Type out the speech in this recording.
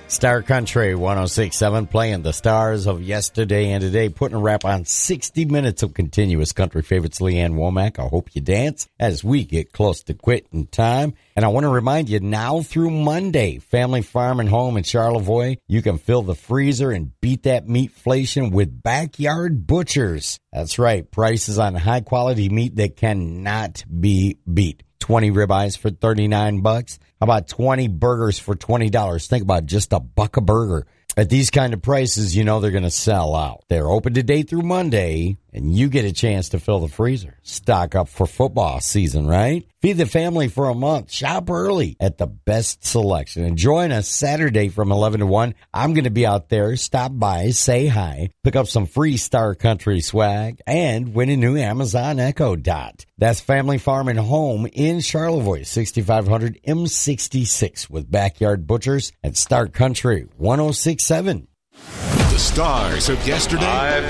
Star Country 106.7 playing the stars of yesterday and today, putting a wrap on 60 minutes of continuous country favorites. Leanne Womack, I hope you dance as we get close to quitting time. And I want to remind you, now through Monday, Family Farm and Home in Charlevoix, you can fill the freezer and beat that meatflation with Backyard Butchers. That's right, prices on high-quality meat that cannot be beat. 20 ribeyes for $39. How about 20 burgers for $20? Think about just a buck a burger. At these kind of prices, you know they're going to sell out. They're open today through Monday, and you get a chance to fill the freezer. Stock up for football season, right? Feed the family for a month. Shop early at the best selection. And join us Saturday from 11 to 1. I'm going to be out there. Stop by, say hi, pick up some free Star Country swag, and win a new Amazon Echo Dot. That's Family Farm and Home in Charlevoix, 6500 M66 with Backyard Butchers and Star Country 106.7. The stars of yesterday